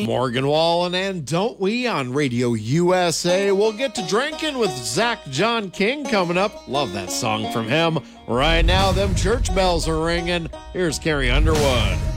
Morgan Wallen, and don't we on Radio USA? We'll get to drinking with Zach John King coming up. Love that song from him. Right now, them church bells are ringing. Here's Carrie Underwood.